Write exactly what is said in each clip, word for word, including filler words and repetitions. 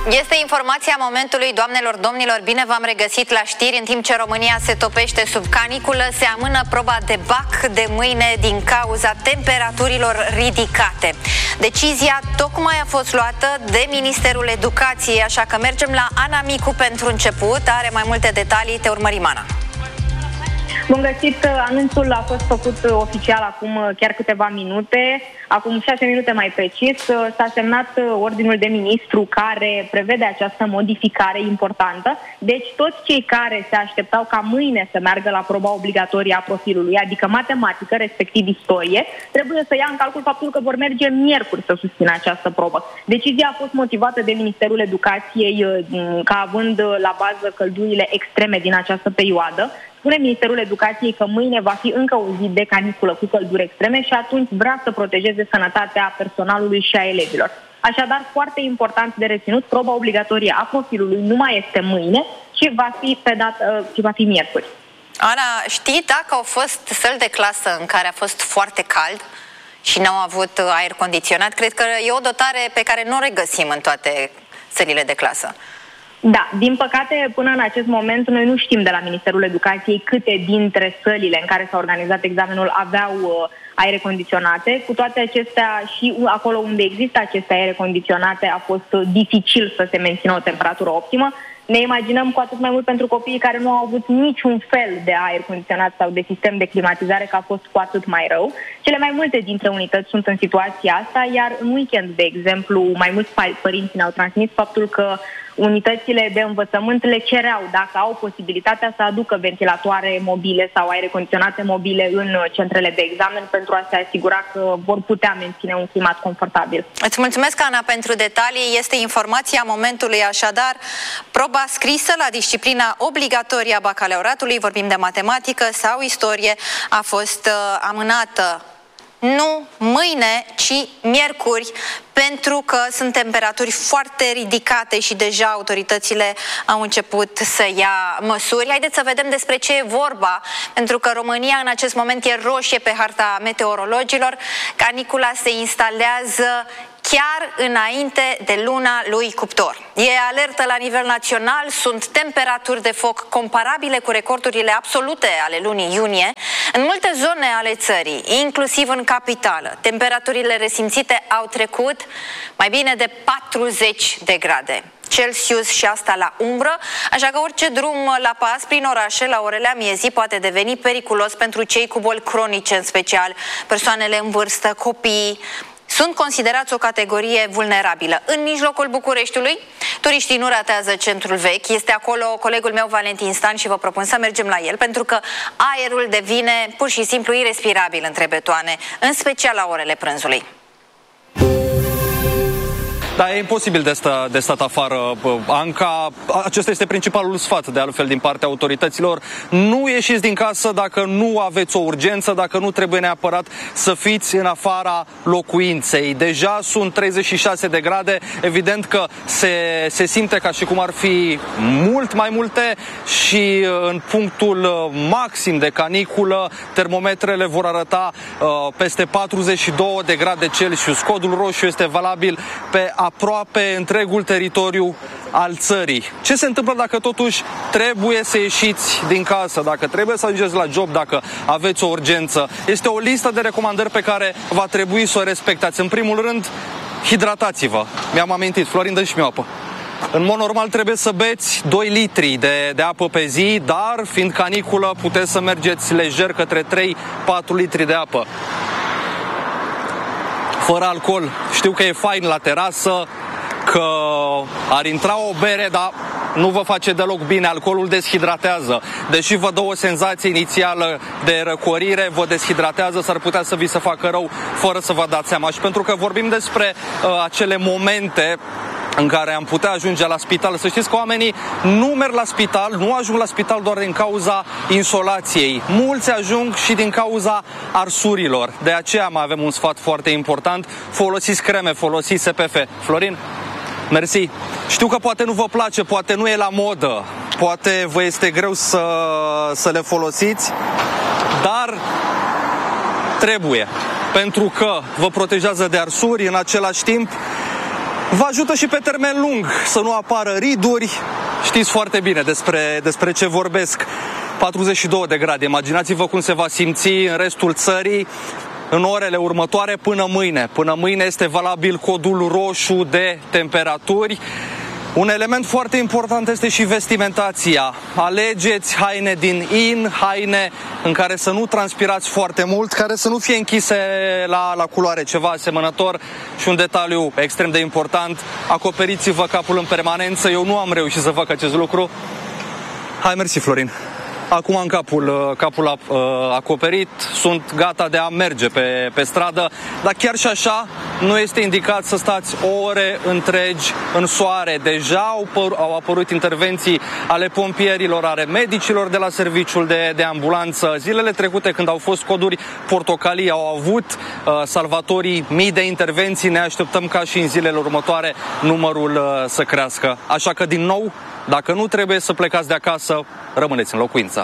Este informația momentului, doamnelor, domnilor, bine v-am regăsit la știri. În timp ce România se topește sub caniculă, se amână proba de bac de mâine din cauza temperaturilor ridicate. Decizia tocmai a fost luată de Ministerul Educației, așa că mergem la Ana Micu pentru început. Are mai multe detalii, te urmărim, Ana. Bun găsit, anunțul a fost făcut oficial acum chiar câteva minute, acum șase minute mai precis. S-a semnat ordinul de ministru care prevede această modificare importantă. Deci toți cei care se așteptau ca mâine să meargă la proba obligatorie a profilului, adică matematică, respectiv istorie, trebuie să ia în calcul faptul că vor merge miercuri să susțină această probă. Decizia a fost motivată de Ministerul Educației ca având la bază căldurile extreme din această perioadă. Spune Ministerul Educației că mâine va fi încă o zi de caniculă cu călduri extreme și atunci vrea să protejeze sănătatea personalului și a elevilor. Așadar, foarte important de reținut, proba obligatorie a profilului nu mai este mâine, ci va fi pe dată, ci va fi miercuri. Ana, știi dacă au fost săli de clasă în care a fost foarte cald și n-au avut aer condiționat? Cred că e o dotare pe care nu o regăsim în toate sălile de clasă. Da, din păcate, până în acest moment, noi nu știm de la Ministerul Educației câte dintre sălile în care s-a organizat examenul aveau uh, aere condiționate. Cu toate acestea, și acolo unde există aceste aere condiționate, a fost uh, dificil să se mențină o temperatură optimă. Ne imaginăm cu atât mai mult pentru copiii care nu au avut niciun fel de aer condiționat sau de sistem de climatizare, că a fost cu atât mai rău. Cele mai multe dintre unități sunt în situația asta, iar în weekend, de exemplu, mai mulți părinți ne-au transmis faptul că unitățile de învățământ le cereau, dacă au posibilitatea, să aducă ventilatoare mobile sau aere condiționate mobile în centrele de examen pentru a se asigura că vor putea menține un climat confortabil. Îți mulțumesc, Ana, pentru detalii. Este informația momentului, așadar. Proba scrisă la disciplina obligatorie a bacalaureatului, vorbim de matematică sau istorie, a fost uh, amânată nu mâine, ci miercuri, pentru că sunt temperaturi foarte ridicate și deja autoritățile au început să ia măsuri. Haideți să vedem despre ce e vorba, pentru că România în acest moment e roșie pe harta meteorologilor. Canicula se instalează chiar înainte de luna lui Cuptor. E alertă la nivel național, sunt temperaturi de foc comparabile cu recordurile absolute ale lunii iunie. În multe zone ale țării, inclusiv în capitală, temperaturile resimțite au trecut mai bine de patruzeci de grade Celsius și asta la umbră, așa că orice drum la pas prin orașe la orele amiezii poate deveni periculos pentru cei cu boli cronice, în special persoanele în vârstă, copiii. Sunt considerați o categorie vulnerabilă. În mijlocul Bucureștiului, turiștii nu ratează centrul vechi. Este acolo colegul meu Valentin Stan și vă propun să mergem la el, pentru că aerul devine pur și simplu irespirabil între betoane, în special la orele prânzului. Da, e imposibil de, sta, de stat afară, Anca. Acesta este principalul sfat, de altfel, din partea autorităților. Nu ieșiți din casă dacă nu aveți o urgență, dacă nu trebuie neapărat să fiți în afara locuinței. Deja sunt treizeci și șase de grade, evident că se, se simte ca și cum ar fi mult mai multe și în punctul maxim de caniculă, termometrele vor arăta uh, peste patruzeci și două de grade Celsius. Codul roșu este valabil pe aproape întregul teritoriu al țării. Ce se întâmplă dacă totuși trebuie să ieșiți din casă, dacă trebuie să ajungeți la job, dacă aveți o urgență? Este o listă de recomandări pe care va trebui să o respectați. În primul rând, hidratați-vă. Mi-am amintit, Florin, dă și mi-o apă. În mod normal trebuie să beți doi litri de, de apă pe zi, dar fiind caniculă puteți să mergeți lejer către trei patru litri de apă. Fără alcool. Știu că e fain la terasă, că ar intra o bere, dar nu vă face deloc bine. Alcoolul deshidratează. Deși vă dă o senzație inițială de răcorire, vă deshidratează, s-ar putea să vi se facă rău fără să vă dați seama. Și pentru că vorbim despre uh, acele momente în care am putea ajunge la spital, să știți că oamenii nu merg la spital, nu ajung la spital doar din cauza insolației. Mulți ajung și din cauza arsurilor. De aceea mai avem un sfat foarte important: folosiți creme, folosiți S P F. Florin? Mersi. Știu că poate nu vă place, poate nu e la modă, poate vă este greu să, să le folosiți, dar trebuie, pentru că vă protejează de arsuri, în același timp Vă ajută și pe termen lung să nu apară riduri. Știți foarte bine despre, despre ce vorbesc. patruzeci și două de grade. Imaginați-vă cum se va simți în restul țării în orele următoare până mâine. Până mâine este valabil codul roșu de temperaturi. Un element foarte important este și vestimentația. Alegeți haine din in, haine în care să nu transpirați foarte mult, care să nu fie închise la, la culoare, ceva asemănător. Și un detaliu extrem de important, acoperiți-vă capul în permanență. Eu nu am reușit să fac acest lucru. Hai, mersi, Florin. Acum am capul, capul acoperit, sunt gata de a merge pe, pe stradă, dar chiar și așa nu este indicat să stați ore întregi în soare. Deja au, păr, au apărut intervenții ale pompierilor, ale medicilor de la serviciul de, de ambulanță. Zilele trecute, când au fost coduri portocalii, au avut uh, salvatorii mii de intervenții. Ne așteptăm ca și în zilele următoare numărul uh, să crească. Așa că, din nou, dacă nu trebuie să plecați de acasă, rămâneți în locuință.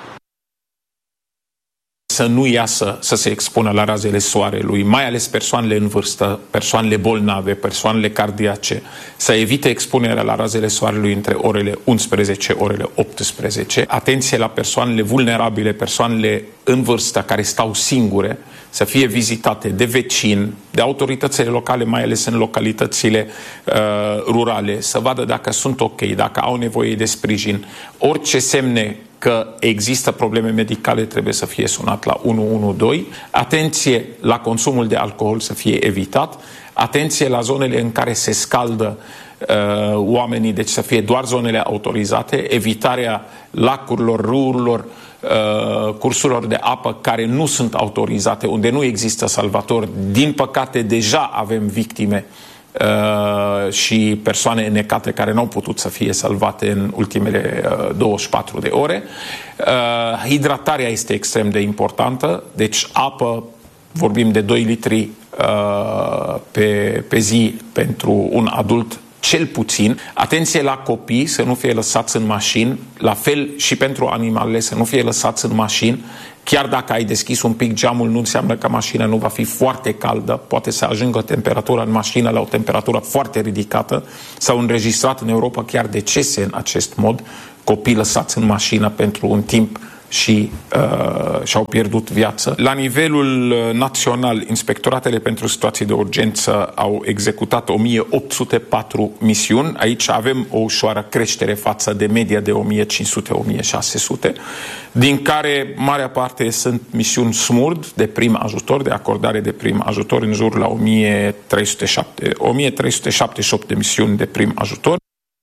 Să nu iasă să se expună la razele soarelui, mai ales persoanele în vârstă, persoanele bolnave, persoanele cardiace, să evite expunerea la razele soarelui între orele unsprezece, orele optsprezece. Atenție la persoanele vulnerabile, persoanele în vârstă care stau singure, să fie vizitate de vecini, de autoritățile locale, mai ales în localitățile uh, rurale, să vadă dacă sunt ok, dacă au nevoie de sprijin. Orice semne că există probleme medicale trebuie să fie sunat la unu unu doi. Atenție la consumul de alcool să fie evitat. Atenție la zonele în care se scaldă uh, oamenii, deci să fie doar zonele autorizate. Evitarea lacurilor, râurilor, uh, cursurilor de apă care nu sunt autorizate, unde nu există salvatori. Din păcate, deja avem victime Uh, și persoane necate care nu au putut să fie salvate în ultimele uh, douăzeci și patru de ore. Uh, hidratarea este extrem de importantă, deci apă, vorbim de doi litri uh, pe, pe zi pentru un adult cel puțin. Atenție la copii, să nu fie lăsați în mașini, la fel și pentru animalele, să nu fie lăsați în mașini. Chiar dacă ai deschis un pic geamul, nu înseamnă că mașina nu va fi foarte caldă, poate să ajungă temperatura în mașină la o temperatură foarte ridicată. S-au înregistrat în Europa chiar decese în acest mod, copii lăsați în mașină pentru un timp și uh, și-au pierdut viață. La nivelul național, inspectoratele pentru situații de urgență au executat o mie opt sute patru misiuni. Aici avem o ușoară creștere față de media de o mie cinci sute - o mie șase sute, din care marea parte sunt misiuni SMURD de prim ajutor, de acordare de prim ajutor, în jur la o mie trei sute șaptezeci și opt de misiuni de prim ajutor.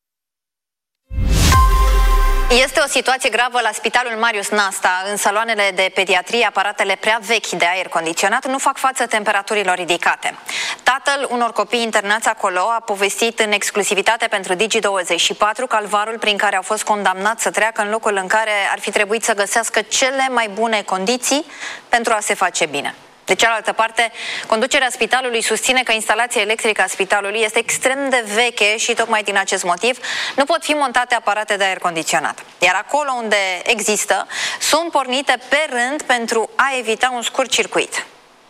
Este o situație gravă la Spitalul Marius Nasta. În saloanele de pediatrie, aparatele prea vechi de aer condiționat nu fac față temperaturilor ridicate. Tatăl unor copii internați acolo a povestit în exclusivitate pentru Digi douăzeci și patru calvarul prin care au fost condamnați să treacă în locul în care ar fi trebuit să găsească cele mai bune condiții pentru a se face bine. De cealaltă parte, conducerea spitalului susține că instalația electrică a spitalului este extrem de veche și tocmai din acest motiv nu pot fi montate aparate de aer condiționat. Iar acolo unde există, sunt pornite pe rând pentru a evita un scurt circuit.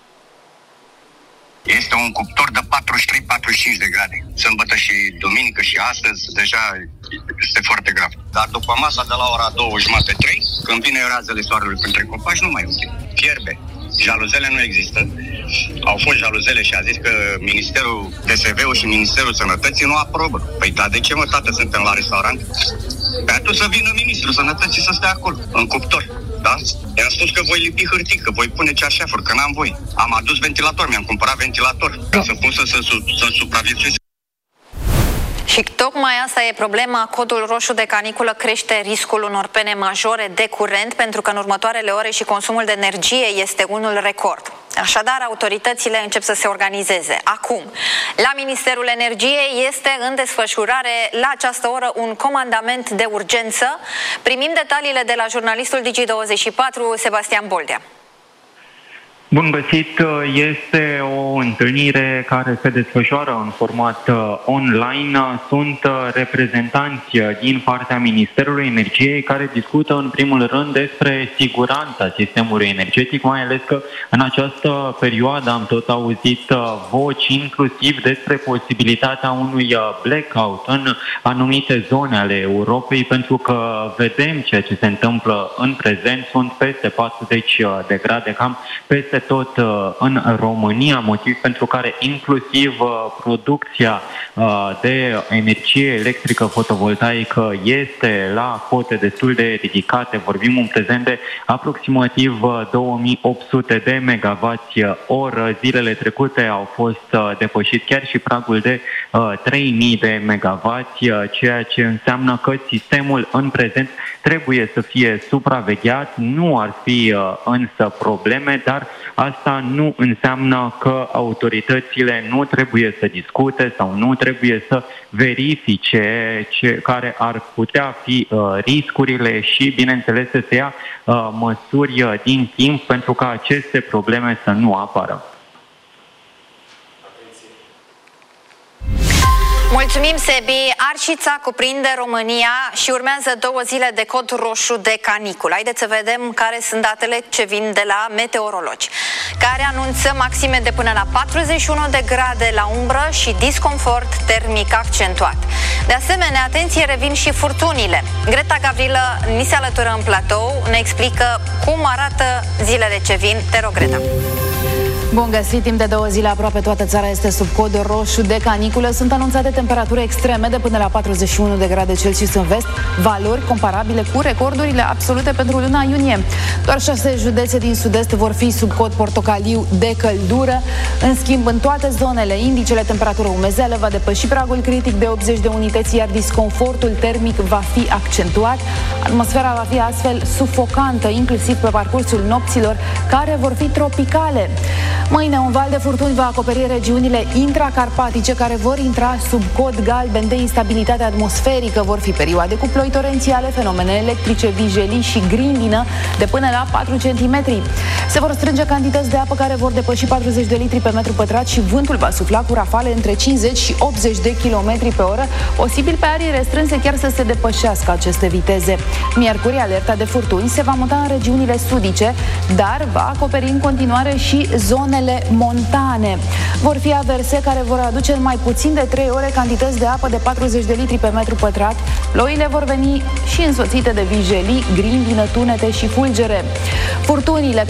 Este un cuptor de patruzeci și trei - patruzeci și cinci de grade. Sâmbătă și duminică și astăzi deja este foarte grav. Dar după masa de la ora două jumate - trei, când vine razele soarelui printre copaci, nu mai este. Fierbe. Jaluzele nu există. Au fost jaluzele și a zis că Ministerul D S V-ul și Ministerul Sănătății nu aprobă. Păi da, de ce mă, tată, suntem la restaurant? Pe atunci să vină Ministrul Sănătății să stea acolo, în cuptor. Da? I-am spus că voi lipi hârtii, că voi pune cearșafuri, că n-am voie. Am adus ventilator, mi-am cumpărat ventilator, ca să pot să, să, să supraviețuiesc. Și tocmai asta e problema. Codul roșu de caniculă crește riscul unor pene majore de curent, pentru că în următoarele ore și consumul de energie este unul record. Așadar, autoritățile încep să se organizeze. Acum, la Ministerul Energiei este în desfășurare la această oră un comandament de urgență. Primim detaliile de la jurnalistul Digi douăzeci și patru, Sebastian Boldea. Bun găsit! Este o întâlnire care se desfășoară în format online. Sunt reprezentanți din partea Ministerului Energiei care discută în primul rând despre siguranța sistemului energetic, mai ales că în această perioadă am tot auzit voci inclusiv despre posibilitatea unui blackout în anumite zone ale Europei, pentru că vedem ceea ce se întâmplă în prezent. Sunt peste patruzeci de grade, cam peste tot în România, motiv pentru care inclusiv producția de energie electrică fotovoltaică este la cote destul de ridicate. Vorbim în prezent de aproximativ două mii opt sute de megawați oră. Zilele trecute au fost depășit chiar și pragul de trei mii de megawați, ceea ce înseamnă că sistemul în prezent trebuie să fie supravegheat. Nu ar fi însă probleme, dar asta nu înseamnă că autoritățile nu trebuie să discute sau nu trebuie să verifice ce, care ar putea fi uh, riscurile și, bineînțeles, să se ia uh, măsuri din timp pentru ca aceste probleme să nu apară. Mulțumim, Sebi. Arșița cuprinde România și urmează două zile de cod roșu de caniculă. Haideți să vedem care sunt datele ce vin de la meteorologi, care anunță maxime de până la patruzeci și unu de grade la umbră și disconfort termic accentuat. De asemenea, atenție, revin și furtunile. Greta Gavrilă ni se alătură în platou, ne explică cum arată zilele ce vin. Te rog, Greta. Bun găsit! Timp de două zile aproape toată țara este sub cod roșu de caniculă. Sunt anunțate temperaturi extreme de până la patruzeci și unu de grade Celsius în vest, valori comparabile cu recordurile absolute pentru luna iunie. Doar șase județe din sud-est vor fi sub cod portocaliu de căldură. În schimb, în toate zonele, indicele temperatură umezeală va depăși pragul critic de optzeci de unități, iar disconfortul termic va fi accentuat. Atmosfera va fi astfel sufocantă, inclusiv pe parcursul nopților, care vor fi tropicale. Mâine un val de furtuni va acoperi regiunile intracarpatice, care vor intra sub cod galben de instabilitate atmosferică. Vor fi perioade cu ploi torențiale, fenomene electrice, vijelii și grindină de până la patru centimetri. Se vor strânge cantități de apă care vor depăși patruzeci de litri pe metru pătrat și vântul va sufla cu rafale între cincizeci și optzeci de kilometri pe oră, posibil pe arii restrânse chiar să se depășească aceste viteze. Miercuri, alerta de furtuni se va muta în regiunile sudice, dar va acoperi în continuare și zonele montane. Vor fi averse care vor aduce în mai puțin de trei ore cantități de apă de patruzeci de litri pe metru pătrat. Ploile vor veni și însoțite de vijelii, grindină, tunete și fulgere. Furtunile